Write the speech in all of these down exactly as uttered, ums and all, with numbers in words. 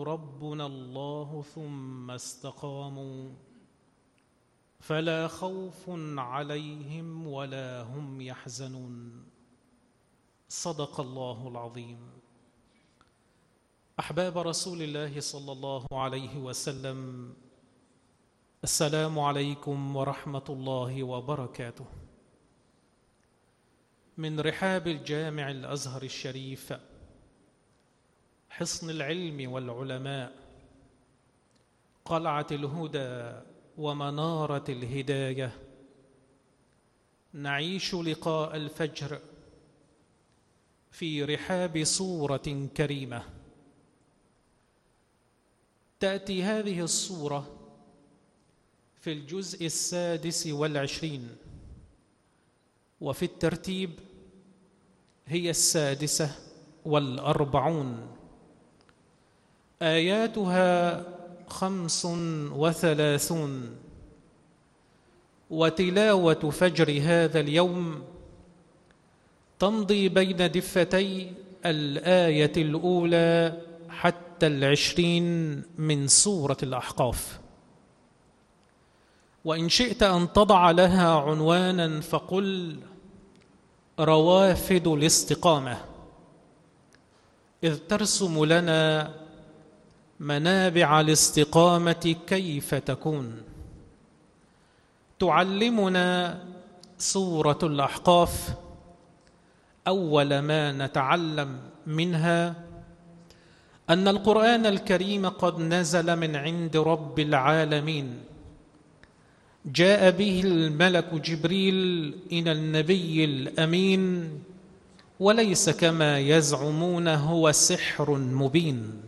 ربنا الله ثم استقاموا فلا خوف عليهم ولا هم يحزنون. صدق الله العظيم. أحباب رسول الله صلى الله عليه وسلم، السلام عليكم ورحمة الله وبركاته. من رحاب الجامع الأزهر الشريف، حصن العلم والعلماء، قلعة الهدى ومنارة الهداية، نعيش لقاء الفجر في رحاب سورة كريمة. تأتي هذه السورة في الجزء السادس والعشرين، وفي الترتيب هي السادسة والأربعون. آياتها خمس وثلاثون. وتلاوة فجر هذا اليوم تمضي بين دفتي الآية الأولى حتى العشرين من سورة الأحقاف. وإن شئت أن تضع لها عنوانا فقل روافد الاستقامة، إذ ترسم لنا منابع الاستقامة كيف تكون. تعلمنا سورة الأحقاف أول ما نتعلم منها أن القرآن الكريم قد نزل من عند رب العالمين، جاء به الملك جبريل إلى النبي الأمين، وليس كما يزعمون هو سحر مبين.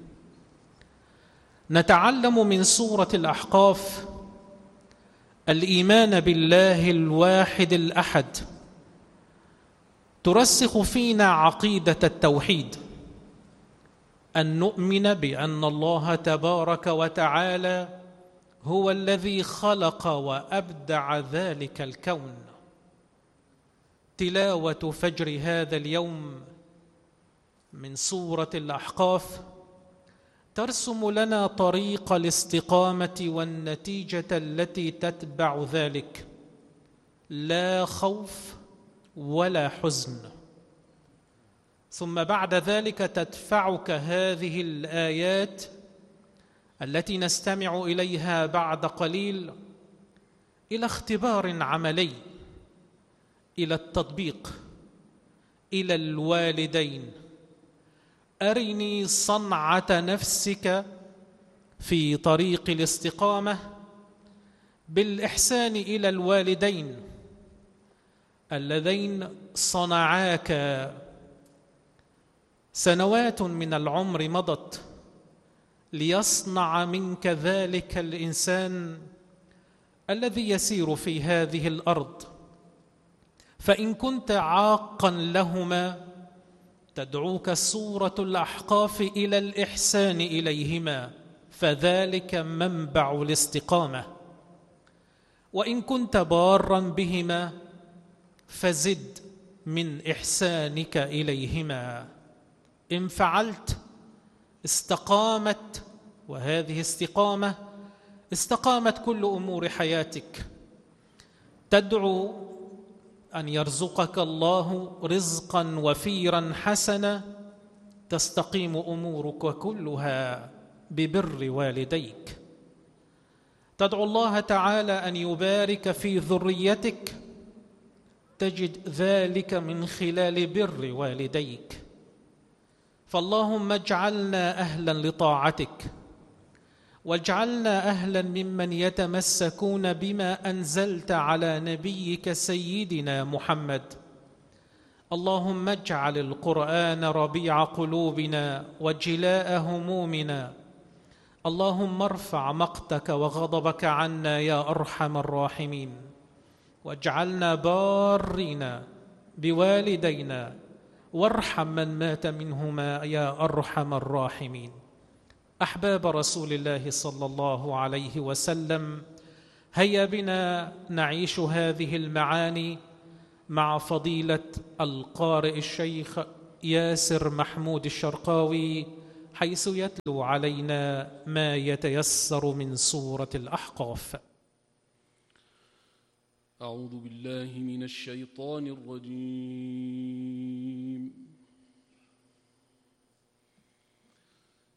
نتعلم من سورة الأحقاف الإيمان بالله الواحد الأحد، ترسخ فينا عقيدة التوحيد، أن نؤمن بأن الله تبارك وتعالى هو الذي خلق وأبدع ذلك الكون. تلاوة فجر هذا اليوم من سورة الأحقاف ترسم لنا طريق الاستقامة والنتيجة التي تتبع ذلك، لا خوف ولا حزن. ثم بعد ذلك تدفعك هذه الآيات التي نستمع إليها بعد قليل إلى اختبار عملي، إلى التطبيق، إلى الوالدين. أرني صنعة نفسك في طريق الاستقامة بالإحسان إلى الوالدين اللذين صنعاك. سنوات من العمر مضت ليصنع منك ذلك الإنسان الذي يسير في هذه الأرض. فإن كنت عاقا لهما تدعوك سورة الأحقاف إلى الإحسان إليهما، فذلك منبع الاستقامة. وإن كنت بارا بهما فزد من إحسانك إليهما. إن فعلت استقامت، وهذه استقامة استقامت كل أمور حياتك. تدعو أن يرزقك الله رزقا وفيرا حسنا، تستقيم أمورك كلها ببر والديك. تدعو الله تعالى أن يبارك في ذريتك، تجد ذلك من خلال بر والديك. فاللهم اجعلنا أهلا لطاعتك، واجعلنا أهلا ممن يتمسكون بما أنزلت على نبيك سيدنا محمد. اللهم اجعل القرآن ربيع قلوبنا وجلاء همومنا. اللهم ارفع مقتك وغضبك عنا يا أرحم الراحمين، واجعلنا بارين بوالدينا، وارحم من مات منهما يا أرحم الراحمين. أحباب رسول الله صلى الله عليه وسلم، هيا بنا نعيش هذه المعاني مع فضيلة القارئ الشيخ ياسر محمود الشرقاوي حيث يتلو علينا ما يتيسر من سورة الأحقاف. أعوذ بالله من الشيطان الرجيم.